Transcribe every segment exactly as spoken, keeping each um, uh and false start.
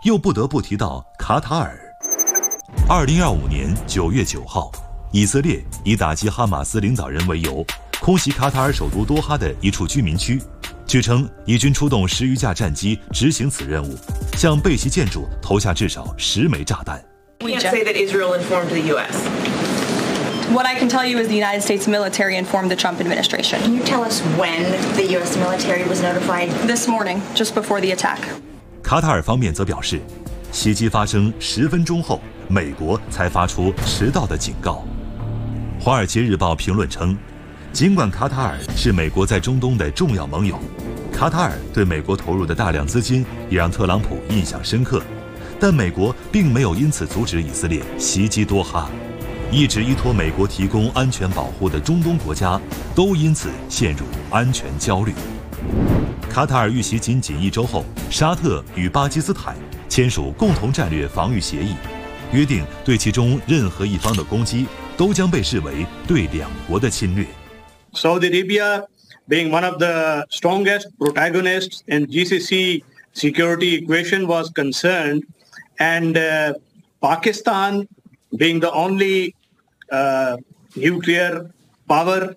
又不得不提到卡塔尔。二零二五年九月九号，以色列以打击哈马斯领导人为由，空袭卡塔尔首都多哈的一处居民区。据称，以军出动十余架战机执行此任务，向被袭建筑投下至少十枚炸弹。 We can't say that Israel informed the U S. What I can tell you is the United States military informed the Trump administration. Can you tell us when the U S military was notified? This morning, just before the attack. 卡塔尔方面则表示，袭击发生十分钟后，美国才发出迟到的警告。《华尔街日报》评论称，尽管卡塔尔是美国在中东的重要盟友，卡塔尔对美国投入的大量资金也让特朗普印象深刻，但美国并没有因此阻止以色列袭击多哈。一直依托美国提供安全保护的中东国家都因此陷入安全焦虑。卡塔尔遇袭仅仅一周后，沙特与巴基斯坦签署共同战略防御协议，约定对其中任何一方的攻击都将被视为对两国的侵略。 Saudi Arabia, being one of the strongest protagonists in G C C security equation, was concerned, and uh, Pakistan, being the only uh, nuclear power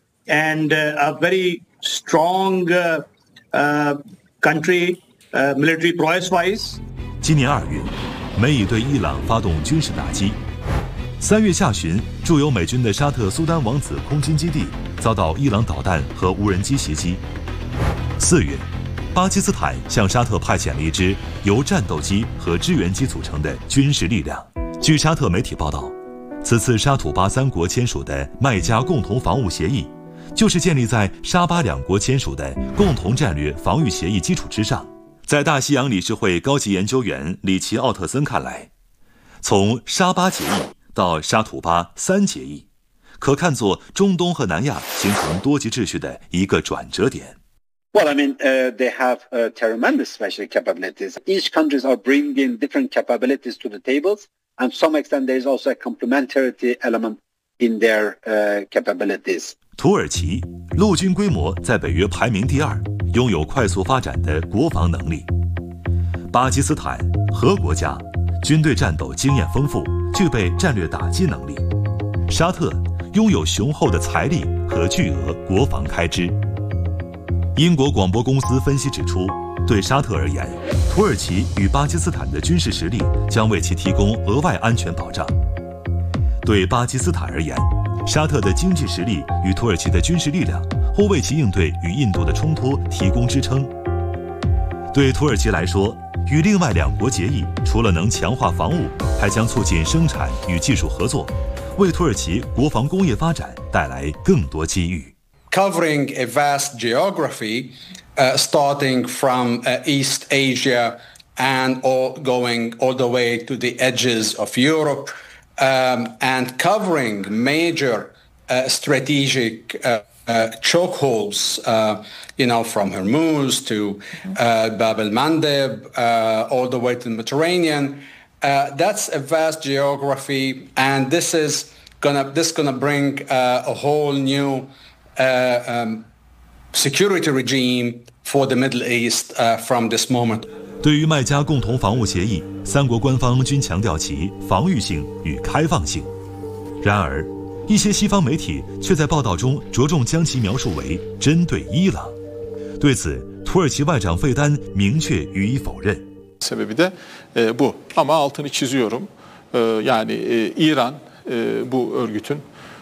and uh, a very strong uh, uh, country, uh, military prowess-wise. 今年二月，美以对伊朗发动军事打击。三月下旬，驻有美军的沙特苏丹王子空军基地遭到伊朗导弹和无人机袭击。四月，巴基斯坦向沙特派遣了一支由战斗机和支援机组成的军事力量。据沙特媒体报道，此次沙土巴三国签署的麦加共同防务协议，就是建立在沙巴两国签署的共同战略防御协议基础之上。在大西洋理事会高级研究员里奇奥特森看来，从沙巴协议到沙土巴三协议，可看作中东和南亚形成多极秩序的一个转折点。 Well, I mean, uh, they have uh, tremendous special capabilities. Each countries are bringing different capabilities to the tables, and to some extent there is also a complementarity element in their uh, capabilities. 土耳其陆军规模在北约排名第二，拥有快速发展的国防能力。巴基斯坦和国家军队战斗经验丰富，具备战略打击能力。沙特拥有雄厚的财力和巨额国防开支。英国广播公司分析指出，对沙特而言，土耳其与巴基斯坦的军事实力将为其提供额外安全保障。对巴基斯坦而言，沙特的经济实力与土耳其的军事力量或为其应对与印度的冲突提供支撑。对土耳其来说，与另外两国结议，除了能强化防务，还将促进生产与技术合作，为土耳其国防工业发展带来更多机遇。 Covering a vast geography, uh, starting from uh, East Asia and all going all the way to the edges of Europe, um, and covering major uh, strategic uh, uh, chokeholds, uh, you know, from Hormuz to uh, Bab el-Mandeb, uh, all the way to the Mediterranean. Uh, that's a vast geography, and this is gonna this gonna bring uh, a whole new Uh, um, security regime for the Middle East uh, from this moment. 对于麦加共同防务协议，三国官方均强调其防御性与开放性。然而，一些西方媒体却在报道中着重将其描述为针对伊朗。对此，土耳其外长费丹明确予以否认。 Sebebi de e, bu ama altını çiziyorum. E, yani e, İran e, bu örgütün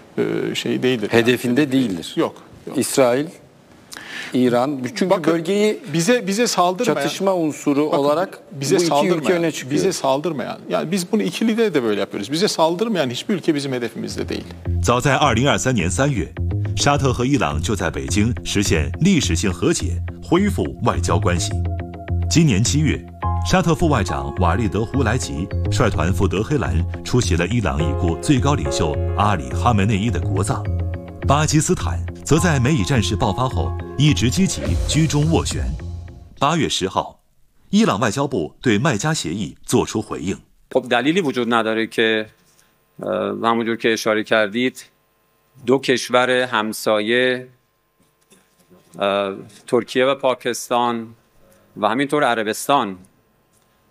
şey değildir. Hedefinde yani. değildir. Yok. yok. İsrail, İran, çünkü bakın, bölgeyi bize bize saldırmayan çatışma unsuru bakın, olarak bize bu iki ülke öne çıkıyor. Bize saldırmayan, yani biz bunu ikilide de böyle yapıyoruz. Bize saldırmayan hiçbir ülke bizim hedefimizde değil. 早在二零二三年三月，沙特和伊朗就在北京实现历史性和解，恢复外交关系。今年七月，沙特副外长瓦利德·胡莱吉率团赴德黑兰出席了伊朗已故最高领袖阿里·哈梅内伊的国葬。巴基斯坦则在美以战事爆发后一直积极居中斡旋。八月十号，伊朗外交部对麦加协议作出回应。 خب دلیلی وجود نداره که همونجور که اشاره کردید دو کشور همسایه ترکیه و پاکستان و همینطور عربستان